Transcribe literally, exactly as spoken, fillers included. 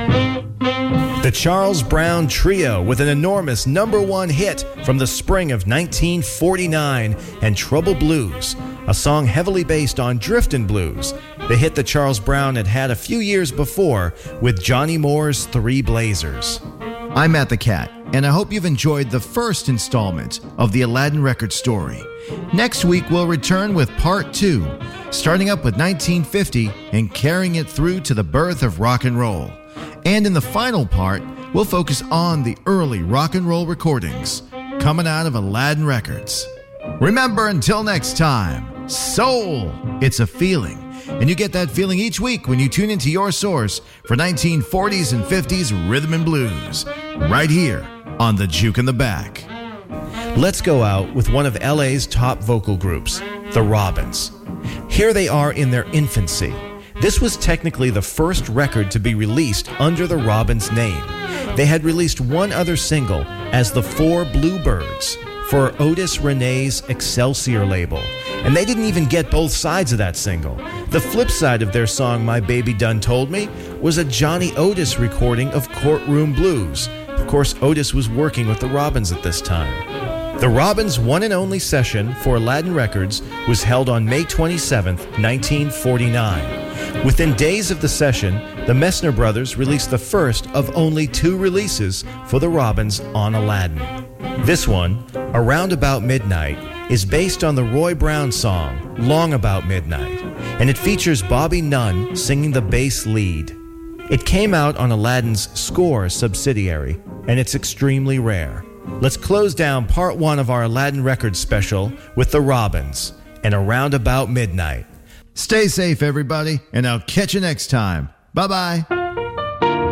The Charles Brown Trio with an enormous number one hit from the spring of nineteen forty-nine and Trouble Blues, a song heavily based on Driftin' Blues, the hit that Charles Brown had had a few years before with Johnny Moore's Three Blazers. I'm Matt the Cat, and I hope you've enjoyed the first installment of the Aladdin Record story. Next week, we'll return with part two, starting up with nineteen fifty and carrying it through to the birth of rock and roll. And in the final part, we'll focus on the early rock and roll recordings coming out of Aladdin Records. Remember, until next time, soul, it's a feeling. And you get that feeling each week when you tune into your source for nineteen forties and fifties rhythm and blues, right here on The Juke in the Back. Let's go out with one of L A's top vocal groups, the Robins. Here they are in their infancy. This was technically the first record to be released under the Robins name. They had released one other single as the Four Bluebirds for Otis Renee's Excelsior label, and they didn't even get both sides of that single. The flip side of their song, My Baby Done Told Me, was a Johnny Otis recording of Courtroom Blues. Of course, Otis was working with the Robins at this time. The Robins' one and only session for Aladdin Records was held on May twenty-seventh, nineteen forty-nine. Within days of the session, the Messner brothers released the first of only two releases for the Robins on Aladdin. This one, Around About Midnight, is based on the Roy Brown song, Long About Midnight, and it features Bobby Nunn singing the bass lead. It came out on Aladdin's Score subsidiary, and it's extremely rare. Let's close down part one of our Aladdin Records special with the Robins and Around About Midnight. Stay safe, everybody, and I'll catch you next time. Bye-bye.